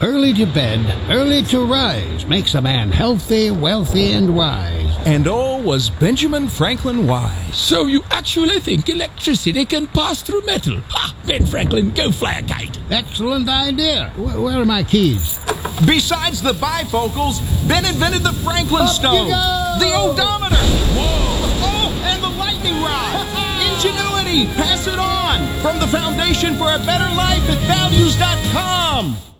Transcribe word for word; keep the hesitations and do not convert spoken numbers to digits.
Early to bed, early to rise makes a man healthy, wealthy, and wise. And all was Benjamin Franklin wise. So you actually think electricity can pass through metal? Ha! Ben Franklin, go fly a kite. Excellent idea. Wh- where are my keys? Besides the bifocals, Ben invented the Franklin Up stone, you go! the odometer, whoa, oh, and the lightning rod. Ingenuity, pass it on. From the Foundation for a Better Life at values dot com.